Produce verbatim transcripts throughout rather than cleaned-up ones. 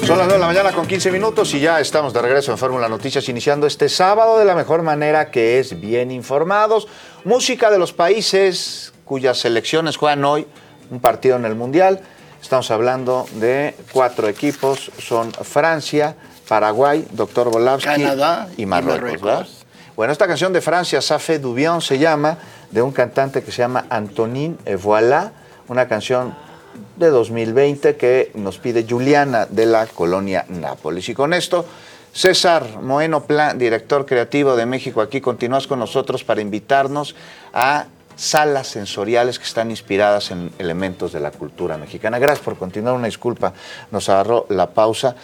Son las nueve de la mañana con quince minutos y ya estamos de regreso en Fórmula Noticias, iniciando este sábado de la mejor manera, que es bien informados. Música de los países cuyas selecciones juegan hoy un partido en el Mundial. Estamos hablando de cuatro equipos, son Francia, Paraguay, Doctor Bolavsky, Canadá y Marruecos, y Marruecos. ¿verdad? Bueno, esta canción de Francia, Ça fait du bien, se llama, de un cantante que se llama Antonin et Voilà, una canción de dos mil veinte que nos pide Juliana de la colonia Nápoles. Y con esto, César Moeno Plan, director creativo de México Aquí, continúas con nosotros para invitarnos a salas sensoriales que están inspiradas en elementos de la cultura mexicana. Gracias por continuar, una disculpa, nos agarró la pausa.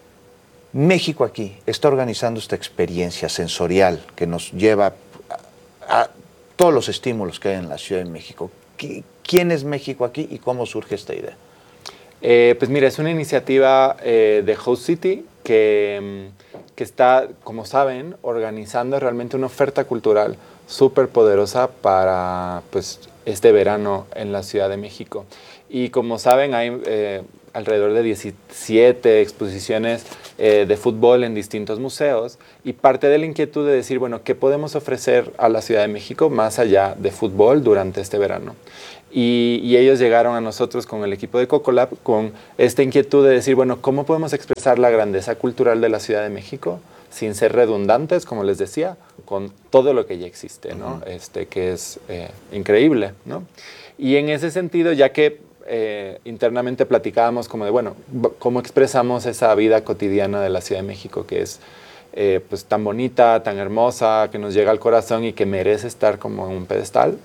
México Aquí está organizando esta experiencia sensorial que nos lleva a, a todos los estímulos que hay en la Ciudad de México. ¿Quién es México Aquí y cómo surge esta idea? Eh, pues mira, es una iniciativa eh, de Host City que, que está, como saben, organizando realmente una oferta cultural súper poderosa para pues, este verano en la Ciudad de México. Y como saben, hay eh, alrededor de diecisiete exposiciones eh, de fútbol en distintos museos, y parte de la inquietud de decir, bueno, ¿qué podemos ofrecer a la Ciudad de México más allá de fútbol durante este verano? Y, y ellos llegaron a nosotros con el equipo de Cocolab con esta inquietud de decir, bueno, ¿cómo podemos expresar la grandeza cultural de la Ciudad de México sin ser redundantes, como les decía, con todo lo que ya existe, ¿no? Uh-huh. este, que es eh, increíble, ¿no? Y en ese sentido, ya que eh, internamente platicábamos como de, bueno, ¿cómo expresamos esa vida cotidiana de la Ciudad de México que es eh, pues, tan bonita, tan hermosa, que nos llega al corazón y que merece estar como en un pedestal?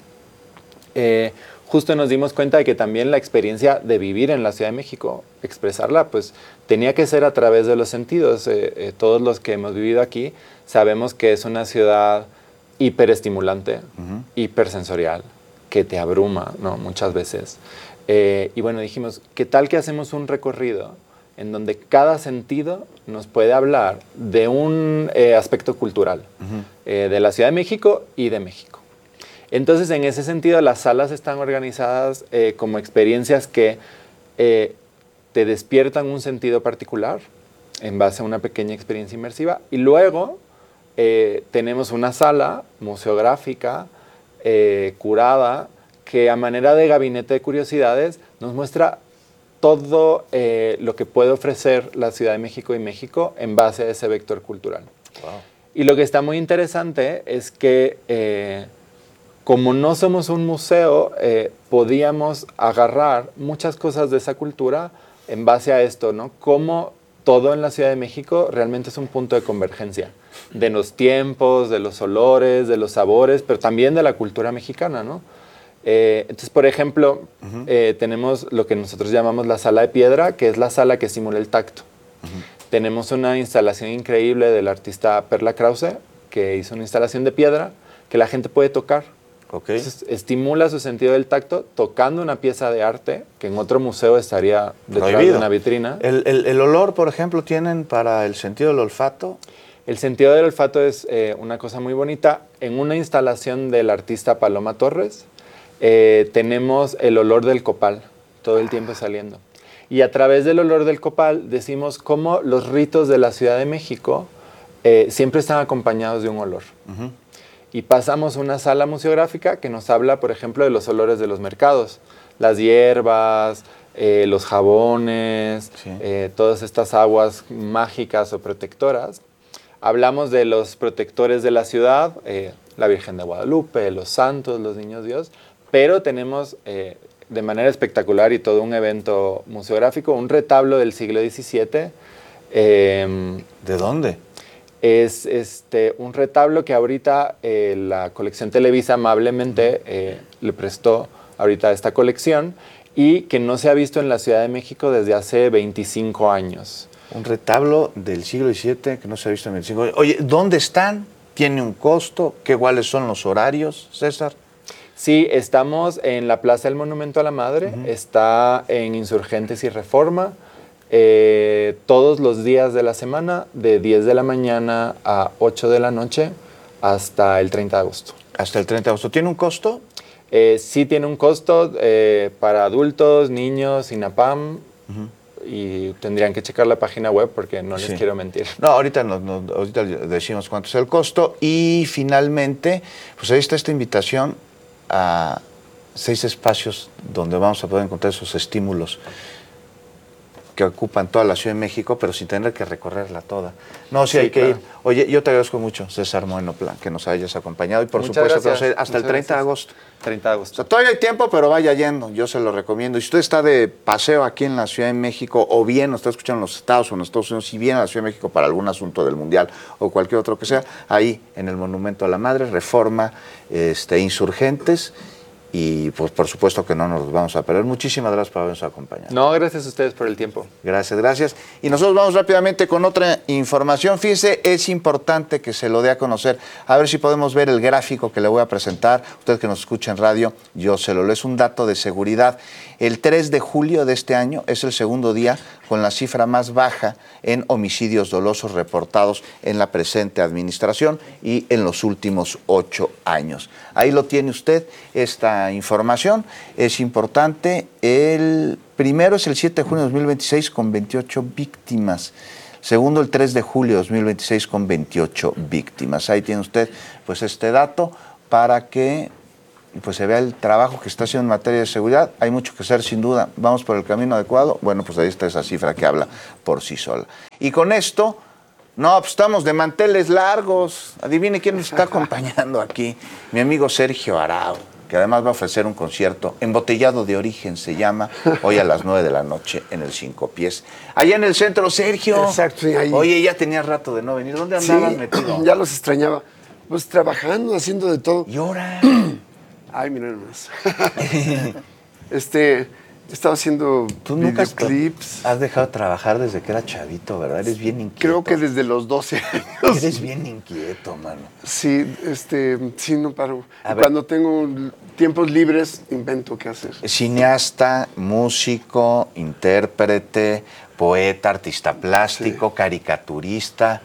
Eh, justo nos dimos cuenta de que también la experiencia de vivir en la Ciudad de México, expresarla, pues tenía que ser a través de los sentidos. Eh, eh, todos los que hemos vivido aquí sabemos que es una ciudad hiperestimulante, uh-huh. hipersensorial, que te abruma, ¿no? Muchas veces. Eh, y bueno, dijimos, ¿qué tal que hacemos un recorrido en donde cada sentido nos puede hablar de un eh, aspecto cultural, uh-huh. eh, de la Ciudad de México y de México? Entonces, en ese sentido, las salas están organizadas eh, como experiencias que eh, te despiertan un sentido particular en base a una pequeña experiencia inmersiva. Y luego eh, tenemos una sala museográfica eh, curada que a manera de gabinete de curiosidades nos muestra todo eh, lo que puede ofrecer la Ciudad de México y México en base a ese vector cultural. Wow. Y lo que está muy interesante es que eh, como no somos un museo, eh, podíamos agarrar muchas cosas de esa cultura en base a esto, ¿no? Cómo todo en la Ciudad de México realmente es un punto de convergencia de los tiempos, de los olores, de los sabores, pero también de la cultura mexicana, ¿no? Eh, entonces, por ejemplo, uh-huh. eh, tenemos lo que nosotros llamamos la sala de piedra, que es la sala que simula el tacto. Uh-huh. Tenemos una instalación increíble del artista Perla Krause, que hizo una instalación de piedra que la gente puede tocar. Okay. Entonces, estimula su sentido del tacto tocando una pieza de arte que en otro museo estaría detrás Prohibido. de una vitrina. El, el, el olor, por ejemplo, ¿tienen para el sentido del olfato? El sentido del olfato es eh, una cosa muy bonita. En una instalación del artista Paloma Torres eh, tenemos el olor del copal todo el tiempo saliendo. Y a través del olor del copal decimos cómo los ritos de la Ciudad de México eh, siempre están acompañados de un olor. Uh-huh. Y pasamos una sala museográfica que nos habla, por ejemplo, de los olores de los mercados, las hierbas, eh, los jabones, sí. eh, todas estas aguas mágicas o protectoras. Hablamos de los protectores de la ciudad, eh, la Virgen de Guadalupe, los santos, los niños Dios, pero tenemos eh, de manera espectacular y todo un evento museográfico, un retablo del siglo diecisiete. Eh, ¿De dónde? Es este, un retablo que ahorita eh, la colección Televisa amablemente eh, le prestó ahorita esta colección y que no se ha visto en la Ciudad de México desde hace veinticinco años. Un retablo del siglo diecisiete que no se ha visto en veinticinco años. Oye, ¿dónde están? ¿Tiene un costo? ¿Qué cuáles son los horarios, César? Sí, estamos en la Plaza del Monumento a la Madre, uh-huh. está en Insurgentes y Reforma. Eh, todos los días de la semana, de diez de la mañana a ocho de la noche hasta el treinta de agosto. Hasta el treinta de agosto. ¿Tiene un costo? Eh, sí tiene un costo eh, para adultos, niños, INAPAM, uh-huh. y tendrían que checar la página web porque no Sí. les quiero mentir. No, ahorita, nos, nos- ahorita decimos cuánto es el costo. Y finalmente, pues ahí está esta invitación a seis espacios donde vamos a poder encontrar esos estímulos que ocupan toda la Ciudad de México, pero sin tener que recorrerla toda. No, sí, Sí, hay que claro. ir. Oye, yo te agradezco mucho, César Moeno Plan, que nos hayas acompañado y por Muchas supuesto que gracias. nos- hasta el Muchas treinta de gracias. agosto. treinta de O agosto. sea, todavía hay tiempo, pero vaya yendo, yo se lo recomiendo. Y si usted está de paseo aquí en la Ciudad de México, o bien nos está escuchando en los Estados o en los Estados Unidos, si viene a la Ciudad de México para algún asunto del Mundial o cualquier otro que sea, ahí en el Monumento a la Madre, Reforma, este, Insurgentes, y pues por supuesto que no nos los vamos a perder. Muchísimas gracias por habernos acompañado. No, gracias a ustedes por el tiempo. Gracias, gracias. Y nosotros vamos rápidamente con otra información. Fíjese, es importante que se lo dé a conocer. A ver si podemos ver el gráfico que le voy a presentar. Usted que nos escucha en radio, yo se lo leo. Es un dato de seguridad. El tres de julio de este año es el segundo día con la cifra más baja en homicidios dolosos reportados en la presente administración y en los últimos ocho años. Ahí lo tiene usted, esta información. Es importante. El primero es el siete de junio de dos mil veintiséis con veintiocho víctimas. Segundo, el tres de julio de dos mil veintiséis con veintiocho víctimas. Ahí tiene usted pues este dato para que pues se vea el trabajo que está haciendo en materia de seguridad. Hay mucho que hacer, sin duda. ¿Vamos por el camino adecuado? Bueno, pues ahí está esa cifra que habla por sí sola. Y con esto, no, pues estamos de manteles largos. Adivine quién nos está acompañando aquí. Mi amigo Sergio Arau, que además va a ofrecer un concierto embotellado de origen, se llama, hoy a las nueve de la noche en el Cinco Pies. Allá en el centro, Sergio. Exacto, sí, ahí. Oye, ya tenías rato de no venir. ¿Dónde andabas metido? Ya los extrañaba. Pues trabajando, haciendo de todo. ¿Y ahora? Ay, mira nomás. este, he estado haciendo Tú nunca has, videoclips. has dejado de trabajar desde que era chavito, ¿verdad? Eres bien inquieto. Creo que desde los doce años. Eres bien inquieto, mano. Sí, este, sí, no paro. A Y ver. cuando tengo tiempos libres, invento qué hacer. Cineasta, músico, intérprete, poeta, artista plástico, caricaturista,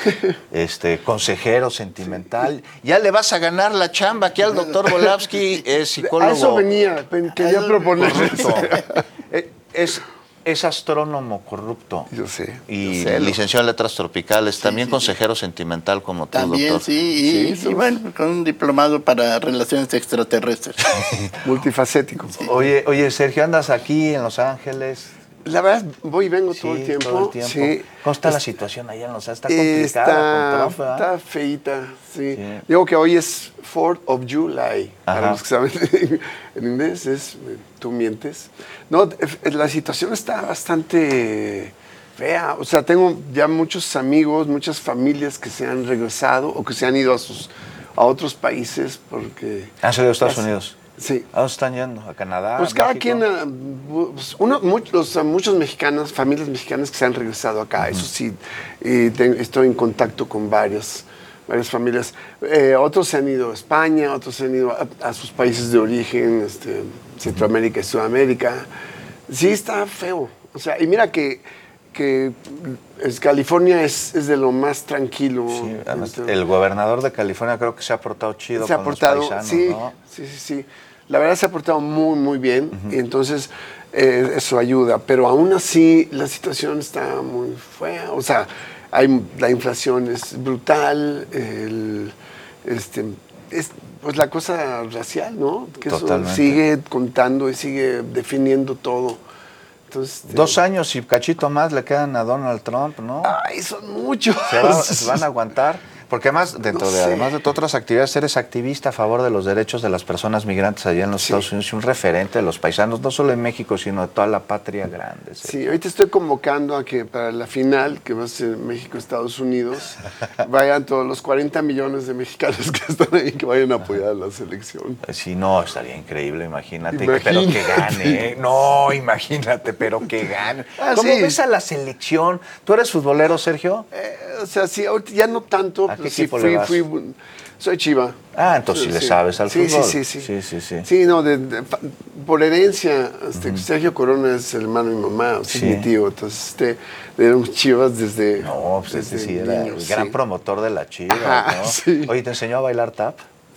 este, consejero sentimental. Ya le vas a ganar la chamba aquí al doctor Volavsky, es psicólogo. A eso venía, pen- quería proponerles. corrupto. Eh, es, es astrónomo corrupto. Yo sé. Y yo sé, lo- licenciado en letras tropicales, también consejero sentimental como tú, También, doctor. sí, y, Sí, y somos- bueno, con un diplomado para relaciones extraterrestres. Multifacético. Oye, oye, Sergio, andas aquí en Los Ángeles. La verdad, voy y vengo Sí, todo el tiempo. todo el tiempo. Sí. ¿Cómo está la Es- situación allá en Los Ángeles? Está complicada Está, con Trump, ¿verdad? está feita, sí. Sí. Digo que hoy es fourth of July. Ajá. Para los que saben en inglés es, eh, tú mientes. No, eh, la situación está bastante fea. O sea, tengo ya muchos amigos, muchas familias que se han regresado o que se han ido a, sus, a otros países porque... Han salido a Estados Ya- Unidos. Sí. ¿A dónde están yendo? ¿A Canadá? Pues ¿A cada México? quien, ah, pues, uno, muchos, muchos mexicanos, familias mexicanas que se han regresado acá, eso sí, y te- estoy en contacto con varias, varias familias. Eh, otros se han ido a España, otros se han ido a, a sus países de origen, este, Centroamérica y Sudamérica. Sí, está feo. O sea, y mira que, que es, California es, es de lo más tranquilo. Sí, además, Entonces, el gobernador de California creo que se ha portado chido se ha con portado, los paisanos, sí, ¿no? sí, sí, sí. La verdad se ha portado muy, muy bien y entonces eh, eso ayuda. Pero aún así la situación está muy fea. O sea, hay, la inflación es brutal, el, este, es, pues la cosa racial, ¿no? Que eso Totalmente. sigue contando y sigue definiendo todo. Entonces, este, Dos años y cachito más le quedan a Donald Trump, ¿no? Ay, son muchos. ¿Se, va- se van a aguantar? Porque además, dentro No de, sé. además de todas otras actividades, eres activista a favor de los derechos de las personas migrantes allá en los Sí. Estados Unidos y un referente de los paisanos, no solo en México, sino de toda la patria grande. Sí, ahorita estoy convocando a que para la final, que va a ser México-Estados Unidos, vayan todos los cuarenta millones de mexicanos que están ahí, que vayan a apoyar a la selección. Si no, estaría increíble, imagínate. Imagínate. Pero que gane, ¿eh? No, imagínate, pero que gane. Ah, ¿Cómo sí. ves a la selección? ¿Tú eres futbolero, Sergio? Eh, o sea, sí, ahorita ya no tanto, ¿A pero qué sí equipo le fui, vas? fui, soy Chiva. Ah, entonces sí le sabes al sí, fútbol. Sí, sí, sí. Sí, sí, sí. Sí, no, de- de- fa- por herencia, este, Sergio Corona es el hermano de mi mamá, o sea, Sí. es mi tío, entonces este, éramos Chivas desde, No, pues ese desde sí era niños, el gran sí. promotor de la chiva, Ajá, ¿no? sí. Oye, ¿te enseñó a bailar tap?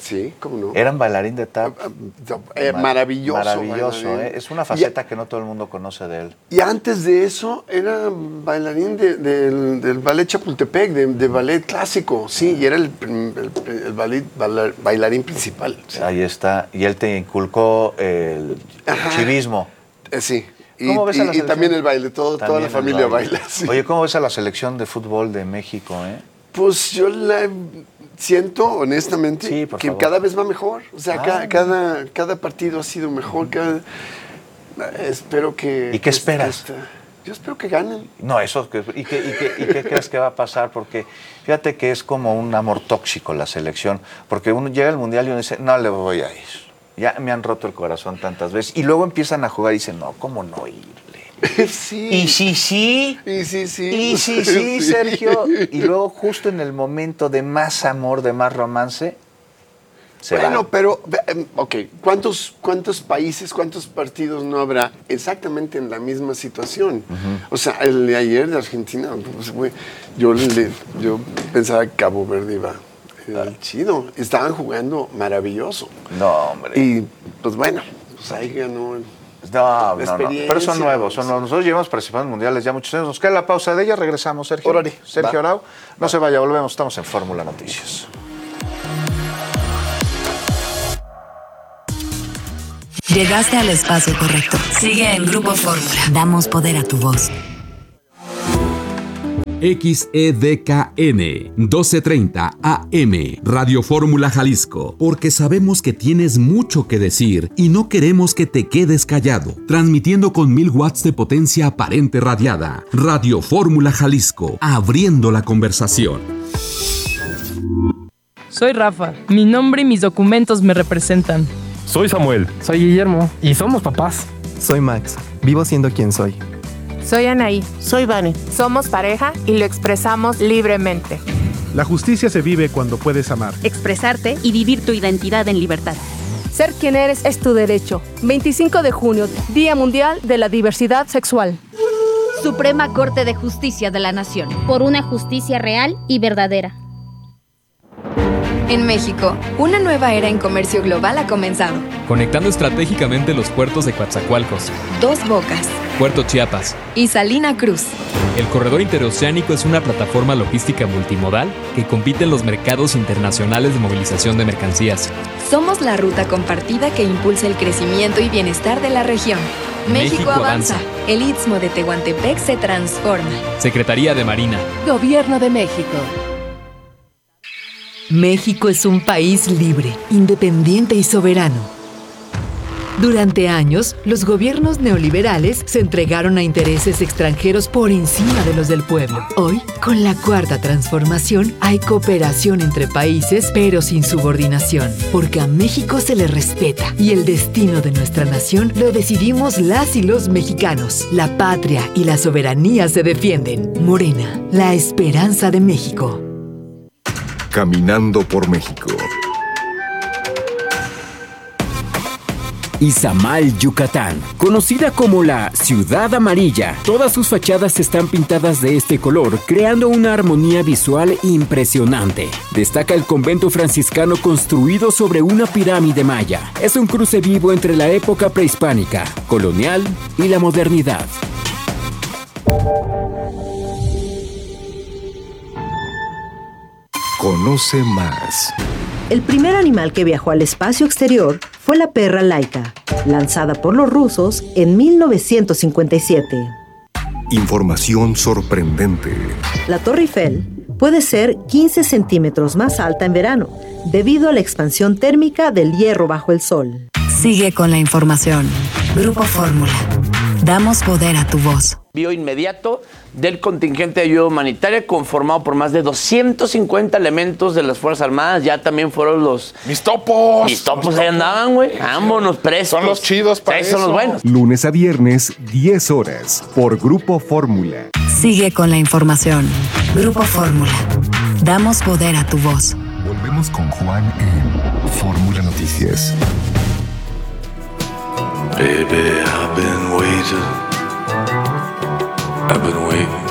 Sí, ¿cómo no? Era un bailarín de tap. Eh, maravilloso. Maravilloso, bailarín. ¿eh? Es una faceta que no todo el mundo conoce de él. Y antes de eso, era bailarín de, de, del, del ballet Chapultepec, de, de ballet clásico, sí, y era el, el, el ballet, bailar, bailarín principal. Sí. Ahí está. Y él te inculcó el Ajá. chivismo. Eh, sí. Y, ¿Cómo ves a la y, y selección? también el baile, todo, toda la familia baila. Sí. Oye, ¿cómo ves a la selección de fútbol de México, eh? Pues yo la siento, honestamente, sí, por que favor. cada vez va mejor. O sea, Ah. cada, cada, cada partido ha sido mejor. Cada, espero que... ¿Y qué esperas? Esta, yo espero que ganen. No, eso, que, ¿y, qué, y, qué, ¿y qué crees que va a pasar? Porque fíjate que es como un amor tóxico la selección, porque uno llega al Mundial y uno dice, no le voy a ir. Ya me han roto el corazón tantas veces. Y luego empiezan a jugar y dicen, no, ¿cómo no irle? Sí. Y sí, sí. Y sí, sí. Y sí, sí, Sergio. Y luego justo en el momento de más amor, de más romance, se Bueno, van. pero, ok, ¿cuántos, ¿cuántos países, cuántos partidos no habrá exactamente en la misma situación? Uh-huh. O sea, el de ayer de Argentina, pues, güey, yo, le, yo pensaba que Cabo Verde iba era chido. Estaban jugando maravilloso. No, hombre. Y, pues bueno, pues ahí ganó... No, no, no, pero son nuevos, son nuevos. Nosotros llevamos participando en mundiales ya muchos años. Nos queda la pausa de ella, regresamos, Sergio. Órale, Sergio va. Arau, no va. se vaya, volvemos, estamos en Fórmula Noticias. Llegaste al espacio correcto. Sigue en Grupo Fórmula. Damos poder a tu voz. X E D K N doce treinta A M Radio Fórmula Jalisco, porque sabemos que tienes mucho que decir y no queremos que te quedes callado. Transmitiendo con mil watts de potencia aparente radiada. Radio Fórmula Jalisco, abriendo la conversación. Soy Rafa. Mi nombre y mis documentos me representan. Soy Samuel. Soy Guillermo. Y somos papás. Soy Max. Vivo siendo quien soy. Soy Anaí. Soy Vane. Somos pareja y lo expresamos libremente. La justicia se vive cuando puedes amar. Expresarte y vivir tu identidad en libertad. Ser quien eres es tu derecho. veinticinco de junio, Día Mundial de la Diversidad Sexual. Suprema Corte de Justicia de la Nación. Por una justicia real y verdadera. En México, una nueva era en comercio global ha comenzado. Conectando estratégicamente los puertos de Coatzacoalcos, Dos Bocas, Puerto Chiapas y Salina Cruz. El corredor interoceánico es una plataforma logística multimodal que compite en los mercados internacionales de movilización de mercancías. Somos la ruta compartida que impulsa el crecimiento y bienestar de la región. México, México avanza. avanza. El Istmo de Tehuantepec se transforma. Secretaría de Marina. Gobierno de México. México es un país libre, independiente y soberano. Durante años, los gobiernos neoliberales se entregaron a intereses extranjeros por encima de los del pueblo. Hoy, con la Cuarta Transformación, hay cooperación entre países, pero sin subordinación, porque a México se le respeta y el destino de nuestra nación lo decidimos las y los mexicanos. La patria y la soberanía se defienden. Morena, la esperanza de México. Caminando por México. Izamal, Yucatán, conocida como la Ciudad Amarilla. Todas sus fachadas están pintadas de este color, creando una armonía visual impresionante. Destaca el convento franciscano construido sobre una pirámide maya. Es un cruce vivo entre la época prehispánica, colonial y la modernidad. Conoce más. El primer animal que viajó al espacio exterior fue la perra Laika, lanzada por los rusos en mil novecientos cincuenta y siete. Información sorprendente. La Torre Eiffel puede ser quince centímetros más alta en verano, debido a la expansión térmica del hierro bajo el sol. Sigue con la información. Grupo Fórmula. Damos poder a tu voz. Envío inmediato del contingente de ayuda humanitaria conformado por más de doscientos cincuenta elementos de las Fuerzas Armadas. Ya también fueron los... ¡Mis topos! Mis topos ahí andaban, güey. Vámonos presos. Son los chidos para sí, eso. Son los buenos. Lunes a viernes, diez horas, por Grupo Fórmula. Sigue con la información. Grupo Fórmula. Damos poder a tu voz. Volvemos con Juan en Fórmula Noticias. Baby, I've been waiting. I've been waiting